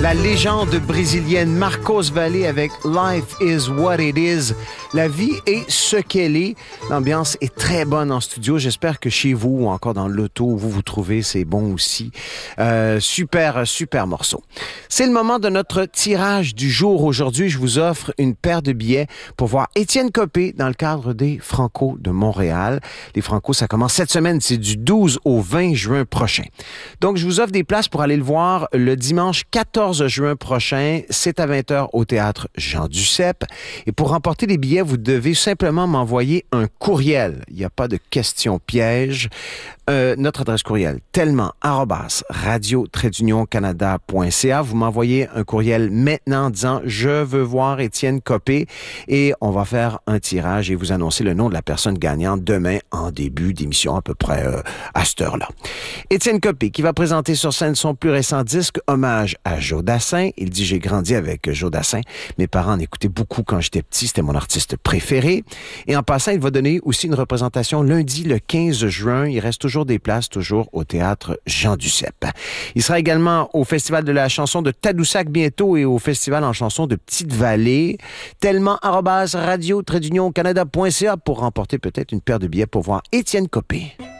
La légende brésilienne Marcos Valle avec Life is what it is. La vie est ce qu'elle est. L'ambiance est très bonne en studio. J'espère que chez vous ou encore dans l'auto où vous vous trouvez, c'est bon aussi. Super morceau. C'est le moment de notre tirage du jour. Aujourd'hui, je vous offre une paire de billets pour voir Étienne Copé dans le cadre des Franco de Montréal. Les Franco, ça commence cette semaine. C'est du 12 au 20 juin prochain. Donc, je vous offre des places pour aller le voir le dimanche 14 juin prochain. C'est à 20h au Théâtre Jean Duceppe. Et pour remporter les billets, vous devez simplement m'envoyer un courriel. Il n'y a pas de questions pièges. Notre adresse courriel, tellement@radio-canada.ca. Vous m'envoyez un courriel maintenant en disant « Je veux voir Étienne Copé » et on va faire un tirage et vous annoncer le nom de la personne gagnante demain en début d'émission, à peu près à cette heure-là. Étienne Copé qui va présenter sur scène son plus récent disque hommage à Joe Dassin. Il dit « J'ai grandi avec Joe Dassin. Mes parents en écoutaient beaucoup quand j'étais petit. C'était mon artiste préféré. » Et en passant, il va donner aussi une représentation lundi le 15 juin. Il reste toujours des places, toujours au Théâtre Jean Duceppe. Il sera également au Festival de la chanson de Tadoussac bientôt et au Festival en chanson de Petite-Vallée. Tellement @radio-canada.ca pour remporter peut-être une paire de billets pour voir Étienne Copé.